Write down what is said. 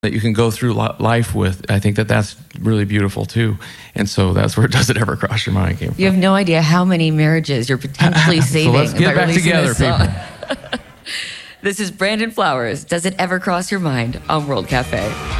that you can go through life with. I think that that's really beautiful too. And so that's where Does It Ever Cross Your Mind came from. You have no idea how many marriages you're potentially saving. So let's get back together, people. This is Brandon Flowers. Does It Ever Cross Your Mind on World Cafe?